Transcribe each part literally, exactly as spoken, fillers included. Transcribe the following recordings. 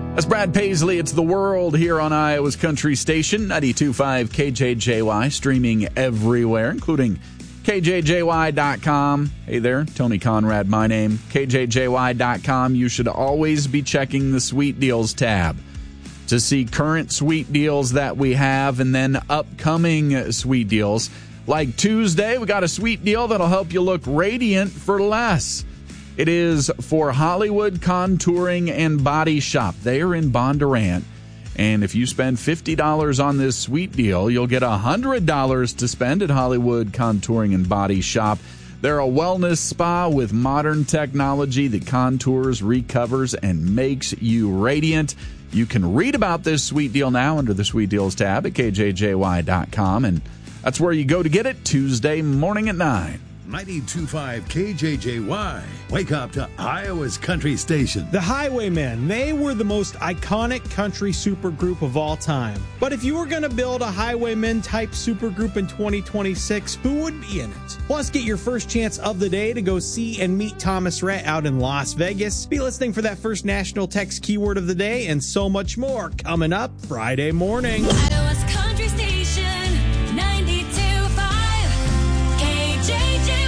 That's Brad Paisley. It's The World here on Iowa's Country Station, ninety-two point five K J J Y, streaming everywhere, including K J J Y dot com. Hey there, Tony Conrad, my name, K J J Y dot com. You should always be checking the Sweet Deals tab to see current sweet deals that we have and then upcoming sweet deals. Like Tuesday, we got a sweet deal that'll help you look radiant for less. It is for Hollywood Contouring and Body Shop. They are in Bondurant. And if you spend fifty dollars on this sweet deal, you'll get one hundred dollars to spend at Hollywood Contouring and Body Shop. They're a wellness spa with modern technology that contours, recovers, and makes you radiant. You can read about this sweet deal now under the Sweet Deals tab at K J J Y dot com, and that's where you go to get it Tuesday morning at nine. ninety-two point five K J J Y. Wake up to Iowa's Country Station. The Highwaymen, they were the most iconic country supergroup of all time. But if you were going to build a Highwaymen-type supergroup in twenty twenty-six, who would be in it? Plus, get your first chance of the day to go see and meet Thomas Rhett out in Las Vegas. Be listening for that first national text keyword of the day and so much more coming up Friday morning. Iowa's Country Station, ninety-two point five K J J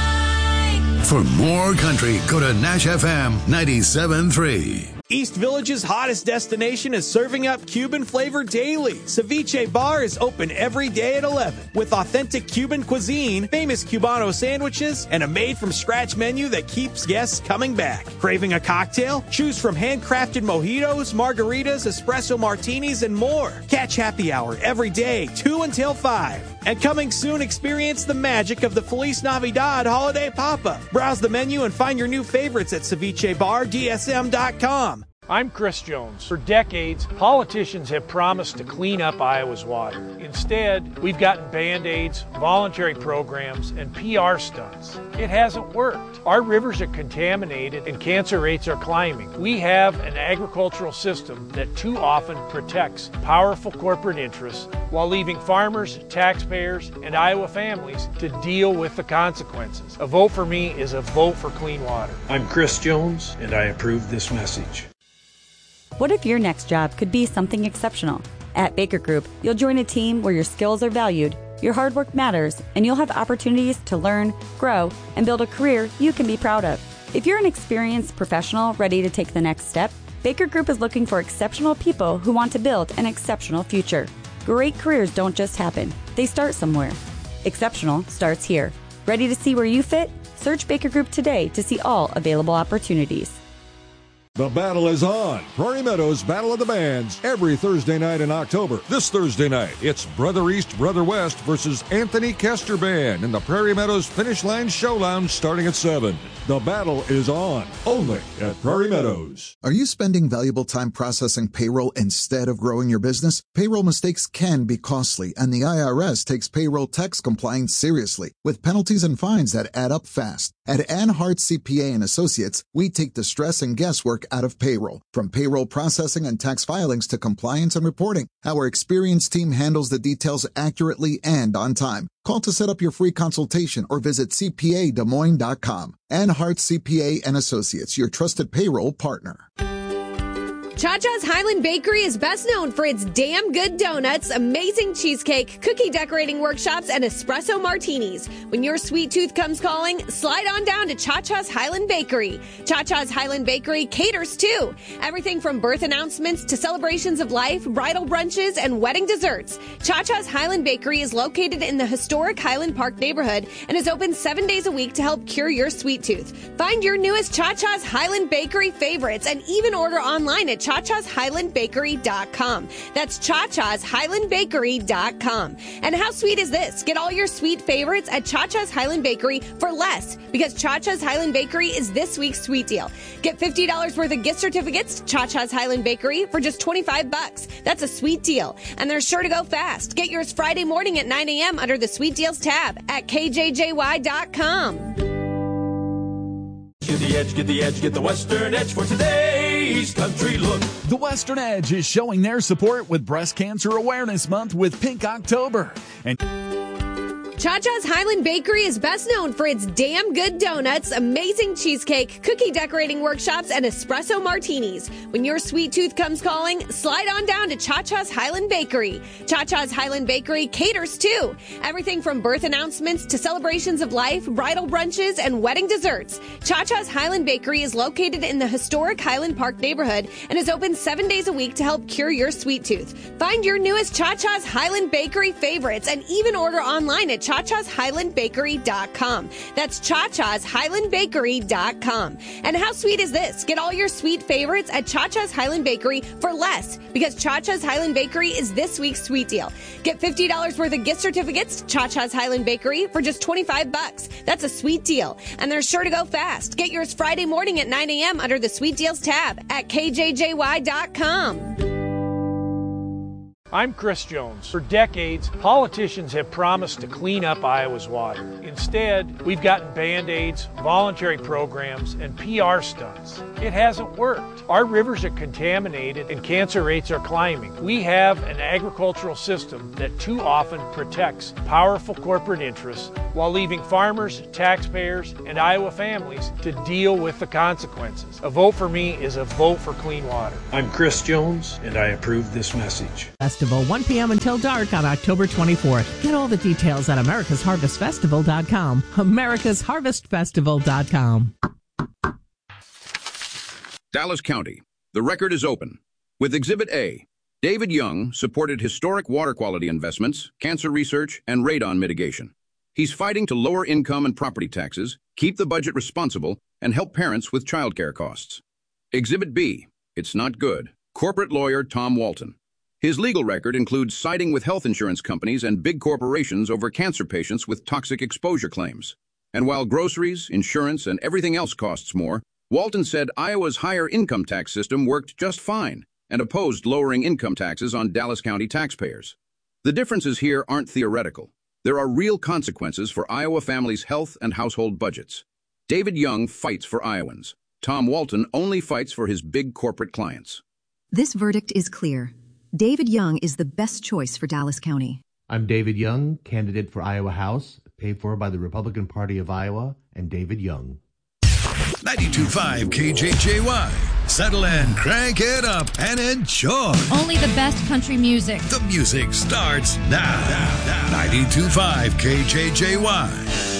Y. For more country, go to Nash F M ninety-seven point three. East Village's hottest destination is serving up Cuban flavor daily. Ceviche Bar is open every day at eleven with authentic Cuban cuisine, famous Cubano sandwiches, and a made-from-scratch menu that keeps guests coming back. Craving a cocktail? Choose from handcrafted mojitos, margaritas, espresso martinis, and more. Catch happy hour every day, two until five. And coming soon, experience the magic of the Feliz Navidad holiday pop-up. Browse the menu and find your new favorites at ceviche bar d s m dot com. I'm Chris Jones. For decades, politicians have promised to clean up Iowa's water. Instead, we've gotten Band-Aids, voluntary programs, and P R stunts. It hasn't worked. Our rivers are contaminated and cancer rates are climbing. We have an agricultural system that too often protects powerful corporate interests while leaving farmers, taxpayers, and Iowa families to deal with the consequences. A vote for me is a vote for clean water. I'm Chris Jones, and I approve this message. What if your next job could be something exceptional? At Baker Group, you'll join a team where your skills are valued, your hard work matters, and you'll have opportunities to learn, grow, and build a career you can be proud of. If you're an experienced professional ready to take the next step, Baker Group is looking for exceptional people who want to build an exceptional future. Great careers don't just happen. They start somewhere. Exceptional starts here. Ready to see where you fit? Search Baker Group today to see all available opportunities. The battle is on. Prairie Meadows Battle of the Bands every Thursday night in October. This Thursday night, it's Brother East, Brother West versus Anthony Kester Band in the Prairie Meadows Finish Line Show Lounge starting at seven. The battle is on, only at Prairie Meadows. Are you spending valuable time processing payroll instead of growing your business? Payroll mistakes can be costly, and the I R S takes payroll tax compliance seriously, with penalties and fines that add up fast. At Anhart C P A and Associates, we take the stress and guesswork out of payroll. From payroll processing and tax filings to compliance and reporting, our experienced team handles the details accurately and on time. Call to set up your free consultation or visit c p a des moines dot com. Anhart C P A and Associates, your trusted payroll partner. Cha-Cha's Highland Bakery is best known for its damn good donuts, amazing cheesecake, cookie decorating workshops, and espresso martinis. When your sweet tooth comes calling, slide on down to Cha-Cha's Highland Bakery. Cha-Cha's Highland Bakery caters too. Everything from birth announcements to celebrations of life, bridal brunches, and wedding desserts. Cha-Cha's Highland Bakery is located in the historic Highland Park neighborhood and is open seven days a week to help cure your sweet tooth. Find your newest Cha-Cha's Highland Bakery favorites and even order online at cha chas highland bakery dot com. That's cha chas highland bakery dot com. And how sweet is this? Get all your sweet favorites at Cha-Cha's Highland Bakery for less, because Cha-Cha's Highland Bakery is this week's sweet deal. Get fifty dollars worth of gift certificates to Cha-Cha's Highland Bakery for just twenty-five bucks. That's a sweet deal, and they're sure to go fast. Get yours Friday morning at nine a.m. under the Sweet Deals tab at k j j y dot com. Get the edge, get the edge, get the Western Edge for today's country look. The Western Edge is showing their support with Breast Cancer Awareness Month with Pink October. And Cha-Cha's Highland Bakery is best known for its damn good donuts, amazing cheesecake, cookie decorating workshops, and espresso martinis. When your sweet tooth comes calling, slide on down to Cha-Cha's Highland Bakery. Cha-Cha's Highland Bakery caters too. Everything from birth announcements to celebrations of life, bridal brunches, and wedding desserts. Cha-Cha's Highland Bakery is located in the historic Highland Park neighborhood and is open seven days a week to help cure your sweet tooth. Find your newest Cha-Cha's Highland Bakery favorites and even order online at cha chas highland bakery dot com. That's cha chas highland bakery dot com. And how sweet is this? Get all your sweet favorites at Cha-Cha's Highland Bakery for less, because Cha-Cha's Highland Bakery is this week's sweet deal. Get fifty dollars worth of gift certificates to Cha-Cha's Highland Bakery for just twenty-five bucks. That's a sweet deal, and they're sure to go fast. Get yours Friday morning at nine a.m. under the Sweet Deals tab at k j j y dot com. I'm Chris Jones. For decades, politicians have promised to clean up Iowa's water. Instead, we've gotten Band-Aids, voluntary programs, and P R stunts. It hasn't worked. Our rivers are contaminated and cancer rates are climbing. We have an agricultural system that too often protects powerful corporate interests while leaving farmers, taxpayers, and Iowa families to deal with the consequences. A vote for me is a vote for clean water. I'm Chris Jones, and I approve this message. Festival, one p.m. until dark on October twenty-fourth. Get all the details at americas harvest festival dot com. americas harvest festival dot com. Dallas County. The record is open. With Exhibit A, David Young supported historic water quality investments, cancer research, and radon mitigation. He's fighting to lower income and property taxes, keep the budget responsible, and help parents with childcare costs. Exhibit B, it's not good. Corporate lawyer Tom Walton. His legal record includes siding with health insurance companies and big corporations over cancer patients with toxic exposure claims. And while groceries, insurance, and everything else costs more, Walton said Iowa's higher income tax system worked just fine and opposed lowering income taxes on Dallas County taxpayers. The differences here aren't theoretical. There are real consequences for Iowa families' health and household budgets. David Young fights for Iowans. Tom Walton only fights for his big corporate clients. This verdict is clear. David Young is the best choice for Dallas County. I'm David Young, candidate for Iowa House, paid for by the Republican Party of Iowa, and David Young. ninety-two point five K J J Y. Settle in, crank it up, and enjoy. Only the best country music. The music starts now. now, now. ninety-two point five K J J Y.